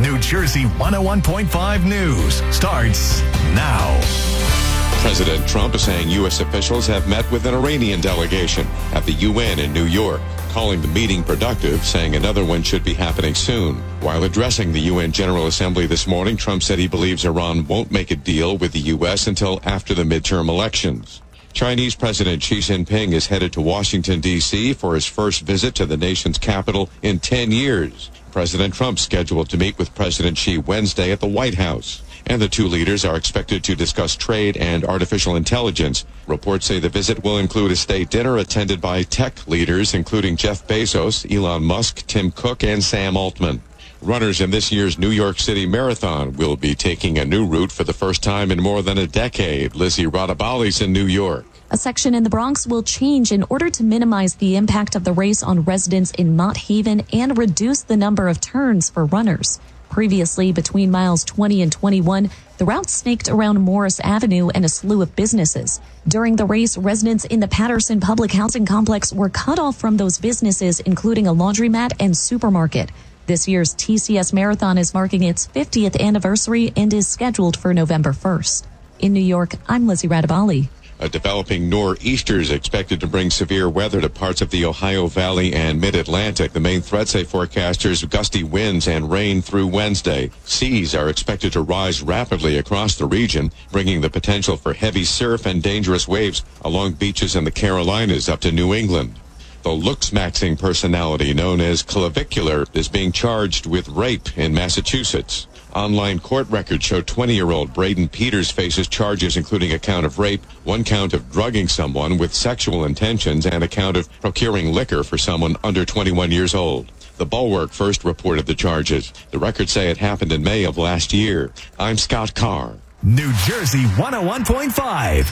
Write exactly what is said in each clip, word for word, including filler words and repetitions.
New Jersey one oh one point five News starts now. President Trump is saying U S officials have met with an Iranian delegation at the U N in New York, calling the meeting productive, saying another one should be happening soon. While addressing the U N General Assembly this morning, Trump said he believes Iran won't make a deal with the U S until after the midterm elections. Chinese President Xi Jinping is headed to Washington, D C for his first visit to the nation's capital in ten years. President Trump scheduled to meet with President Xi Wednesday at the White House. And the two leaders are expected to discuss trade and artificial intelligence. Reports say the visit will include a state dinner attended by tech leaders, including Jeff Bezos, Elon Musk, Tim Cook, and Sam Altman. Runners in this year's New York City Marathon will be taking a new route for the first time in more than a decade. Lizzie Radabali's in New York. A section in the Bronx will change in order to minimize the impact of the race on residents in Mott Haven and reduce the number of turns for runners. Previously, between miles twenty and twenty-one, the route snaked around Morris Avenue and a slew of businesses. During the race, residents in the Patterson Public Housing Complex were cut off from those businesses, including a laundromat and supermarket. This year's T C S Marathon is marking its fiftieth anniversary and is scheduled for November first. In New York, I'm Lizzie Radabali. A developing nor'easter is expected to bring severe weather to parts of the Ohio Valley and mid-Atlantic. The main threats, say forecasters, gusty winds and rain through Wednesday. Seas are expected to rise rapidly across the region, bringing the potential for heavy surf and dangerous waves along beaches in the Carolinas up to New England. The looks-maxing personality known as Clavicular is being charged with rape in Massachusetts. Online court records show twenty-year-old Braden Peters faces charges including a count of rape, one count of drugging someone with sexual intentions, and a count of procuring liquor for someone under twenty-one years old. The Bulwark first reported the charges. The records say it happened in May of last year. I'm Scott Carr. New Jersey one oh one point five.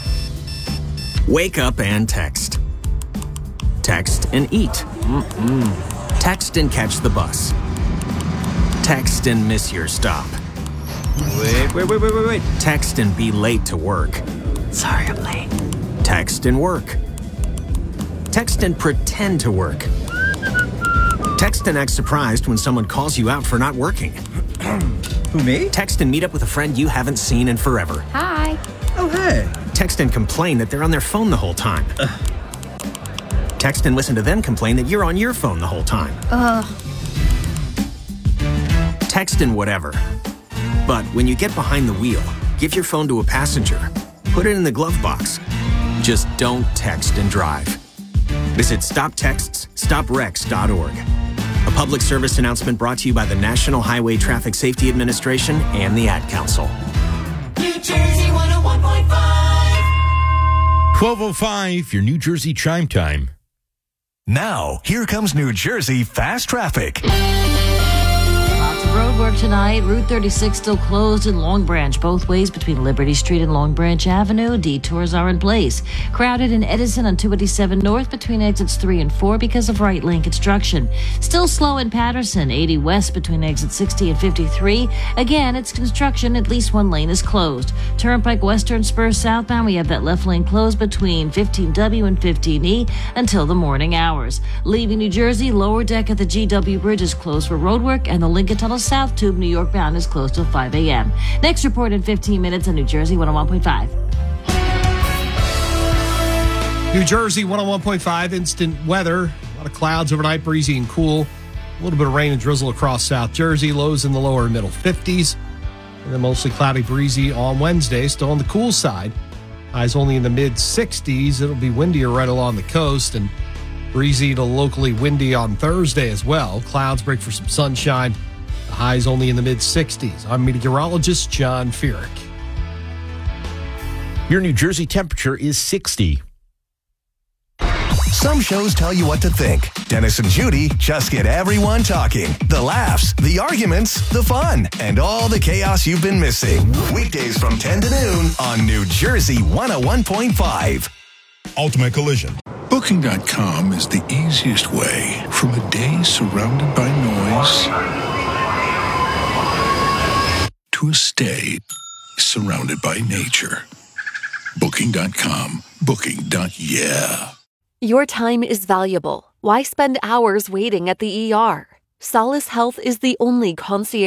Wake up and text. Text and eat. Mm-mm. Text and catch the bus. Text and miss your stop. Wait, wait, wait, wait, wait, wait. Text and be late to work. Sorry, I'm late. Text and work. Text and pretend to work. Text and act surprised when someone calls you out for not working. Who, me? Text and meet up with a friend you haven't seen in forever. Hi. Oh, hey. Text and complain that they're on their phone the whole time. Ugh. Text and listen to them complain that you're on your phone the whole time. Ugh. Text and whatever. But when you get behind the wheel, give your phone to a passenger. Put it in the glove box. Just don't text and drive. Visit stop texts stop wrecks dot org. A public service announcement brought to you by the National Highway Traffic Safety Administration and the Ad Council. New Jersey one oh one point five. twelve oh five, your New Jersey chime time. Now, here comes New Jersey Fast Traffic. Road work tonight. Route thirty-six still closed in Long Branch, both ways between Liberty Street and Long Branch Avenue. Detours are in place. Crowded in Edison on two eighty-seven North between exits three and four because of right lane construction. Still slow in Patterson, eighty West between exits sixty and fifty-three. Again, it's construction. At least one lane is closed. Turnpike Western Spur southbound, we have that left lane closed between fifteen W and fifteen E until the morning hours. Leaving New Jersey, lower deck at the G W Bridge is closed for road work, and the Lincoln Tunnel South Tube New York bound is closed till five a.m. Next report in fifteen minutes on New Jersey one oh one point five. New Jersey one oh one point five, instant weather. A lot of clouds overnight, breezy and cool. A little bit of rain and drizzle across South Jersey. Lows in the lower and middle fifties. And then mostly cloudy, breezy on Wednesday. Still on the cool side. Highs only in the mid sixties. It'll be windier right along the coast and breezy to locally windy on Thursday as well. Clouds break for some sunshine. The highs only in the mid sixties. I'm meteorologist John Feerick. Your New Jersey temperature is sixty. Some shows tell you what to think. Dennis and Judy just get everyone talking. The laughs, the arguments, the fun, and all the chaos you've been missing. Weekdays from ten to noon on New Jersey one oh one point five. Ultimate Collision. Booking dot com is the easiest way from a day surrounded by noise to a stay surrounded by nature. Booking dot com. Booking. Yeah. Your time is valuable. Why spend hours waiting at the E R? Solace Health is the only concierge